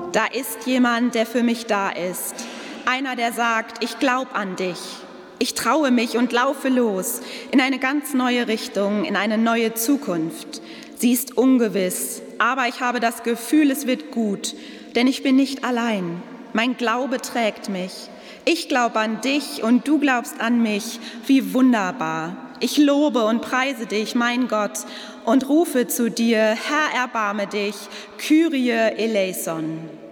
Da ist jemand, der für mich da ist. Einer, der sagt, ich glaube an dich. Ich traue mich und laufe los in eine ganz neue Richtung, in eine neue Zukunft. Sie ist ungewiss, aber ich habe das Gefühl, es wird gut, denn ich bin nicht allein. Mein Glaube trägt mich. Ich glaube an dich und du glaubst an mich. Wie wunderbar. Ich lobe und preise dich, mein Gott, und rufe zu dir, Herr, erbarme dich, Kyrie eleison.